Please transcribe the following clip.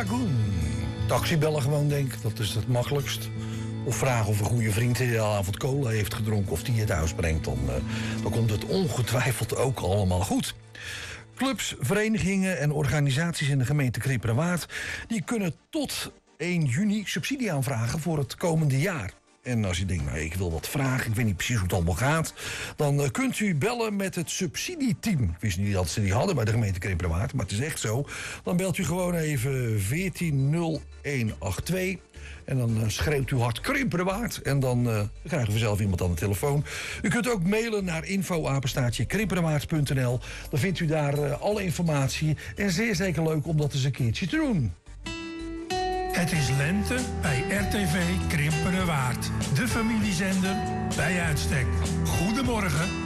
Lagoon. Taxi bellen gewoon, denk ik. Dat is het makkelijkst. Of vragen of een goede vriend de hele avond cola heeft gedronken... of die het thuis brengt, dan komt het ongetwijfeld ook allemaal goed. Clubs, verenigingen en organisaties in de gemeente Krimpenerwaard... die kunnen tot 1 juni subsidie aanvragen voor het komende jaar. En als u denkt, nou, ik wil wat vragen, ik weet niet precies hoe het allemaal gaat... dan kunt u bellen met het subsidieteam. Ik wist niet dat ze die hadden bij de gemeente Krimpenerwaard, maar het is echt zo. Dan belt u gewoon even 140182 en dan schreeuwt u hard Krimpenerwaard... en dan krijgen we zelf iemand aan de telefoon. U kunt ook mailen naar info@krimpenerwaard.nl. Dan vindt u daar alle informatie en zeer zeker leuk om dat eens een keertje te doen. Het is lente bij RTV Krimpenerwaard. De familiezender bij uitstek. Goedemorgen.